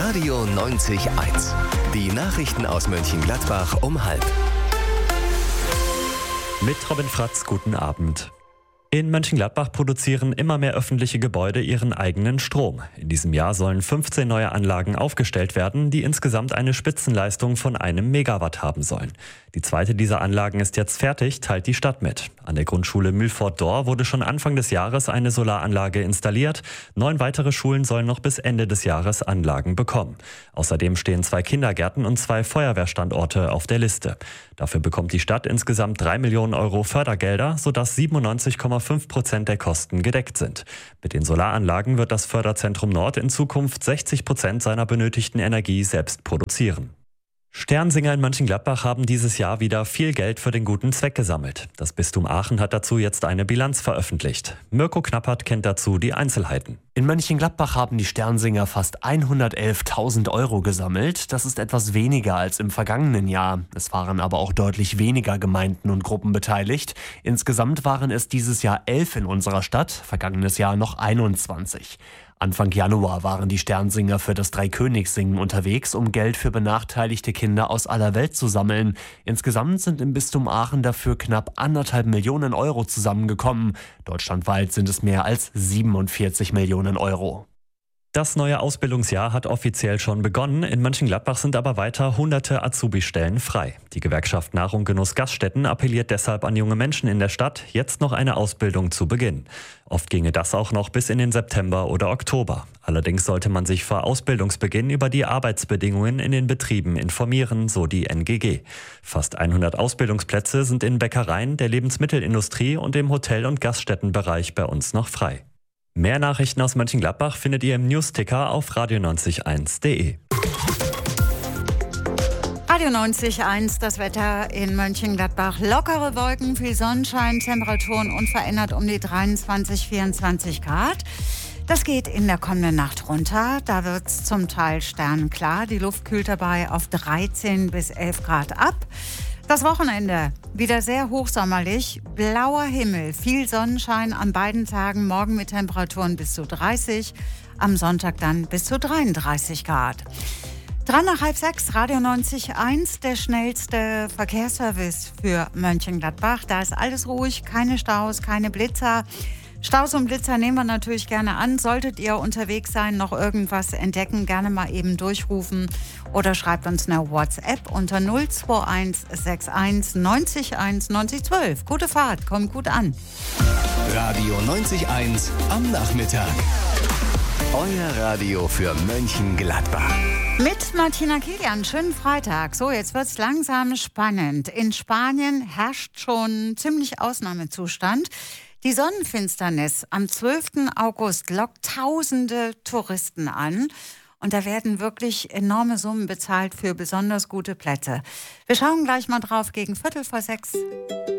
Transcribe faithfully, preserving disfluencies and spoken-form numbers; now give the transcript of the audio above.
Radio neunzig eins. Die Nachrichten aus Mönchengladbach um halb. Mit Robin Fratz, guten Abend. In Mönchengladbach produzieren immer mehr öffentliche Gebäude ihren eigenen Strom. In diesem Jahr sollen fünfzehn neue Anlagen aufgestellt werden, die insgesamt eine Spitzenleistung von einem Megawatt haben sollen. Die zweite dieser Anlagen ist jetzt fertig, teilt die Stadt mit. An der Grundschule Mühlfort-Dor wurde schon Anfang des Jahres eine Solaranlage installiert. Neun weitere Schulen sollen noch bis Ende des Jahres Anlagen bekommen. Außerdem stehen zwei Kindergärten und zwei Feuerwehrstandorte auf der Liste. Dafür bekommt die Stadt insgesamt drei Millionen Euro Fördergelder, sodass siebenundneunzig Komma fünf Prozent der Kosten gedeckt sind. Mit den Solaranlagen wird das Förderzentrum Nord in Zukunft sechzig Prozent seiner benötigten Energie selbst produzieren. Sternsinger in Mönchengladbach haben dieses Jahr wieder viel Geld für den guten Zweck gesammelt. Das Bistum Aachen hat dazu jetzt eine Bilanz veröffentlicht. Mirko Knappert kennt dazu die Einzelheiten. In Mönchengladbach haben die Sternsinger fast hundertelftausend Euro gesammelt. Das ist etwas weniger als im vergangenen Jahr. Es waren aber auch deutlich weniger Gemeinden und Gruppen beteiligt. Insgesamt waren es dieses Jahr elf in unserer Stadt, vergangenes Jahr noch einundzwanzig. Anfang Januar waren die Sternsinger für das Dreikönigssingen unterwegs, um Geld für benachteiligte Kinder aus aller Welt zu sammeln. Insgesamt sind im Bistum Aachen dafür knapp anderthalb Millionen Euro zusammengekommen. Deutschlandweit sind es mehr als siebenundvierzig Millionen Euro. Das neue Ausbildungsjahr hat offiziell schon begonnen. In Mönchengladbach sind aber weiter hunderte Azubi-Stellen frei. Die Gewerkschaft Nahrung Genuss Gaststätten appelliert deshalb an junge Menschen in der Stadt, jetzt noch eine Ausbildung zu beginnen. Oft ginge das auch noch bis in den September oder Oktober. Allerdings sollte man sich vor Ausbildungsbeginn über die Arbeitsbedingungen in den Betrieben informieren, so die N G G. Fast hundert Ausbildungsplätze sind in Bäckereien, der Lebensmittelindustrie und im Hotel- und Gaststättenbereich bei uns noch frei. Mehr Nachrichten aus Mönchengladbach findet ihr im Newsticker auf radio neunzig eins punkt de. Radio neunzig eins, das Wetter in Mönchengladbach. Lockere Wolken, viel Sonnenschein, Temperaturen unverändert um die dreiundzwanzig, vierundzwanzig Grad. Das geht in der kommenden Nacht runter. Da wird es zum Teil sternenklar. Die Luft kühlt dabei auf dreizehn bis elf Grad ab. Das Wochenende wieder sehr hochsommerlich, blauer Himmel, viel Sonnenschein an beiden Tagen, morgen mit Temperaturen bis zu dreißig, am Sonntag dann bis zu dreiunddreißig Grad. Dran nach halb sechs, Radio neunzig eins, der schnellste Verkehrsservice für Mönchengladbach. Da ist alles ruhig, keine Staus, keine Blitzer. Staus und Blitzer nehmen wir natürlich gerne an. Solltet ihr unterwegs sein, noch irgendwas entdecken, gerne mal eben durchrufen oder schreibt uns eine WhatsApp unter null zwei eins sechs eins neunzig eins neunzig zwölf. Gute Fahrt, kommt gut an. Radio neunzig eins am Nachmittag. Euer Radio für Mönchengladbach. Mit Martina Kilian, schönen Freitag. So, jetzt wird's langsam spannend. In Spanien herrscht schon ziemlich Ausnahmezustand. Die Sonnenfinsternis am zwölften August lockt tausende Touristen an. Und da werden wirklich enorme Summen bezahlt für besonders gute Plätze. Wir schauen gleich mal drauf gegen Viertel vor sechs.